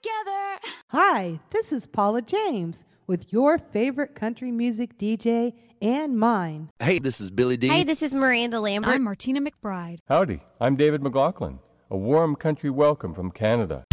together. Hi, this is Paula James with your favorite country music DJ and mine. Hey, this is Billy D. Hey, this is Miranda Lambert. I'm Martina McBride. Howdy, I'm David McLaughlin. A warm country welcome from Canada.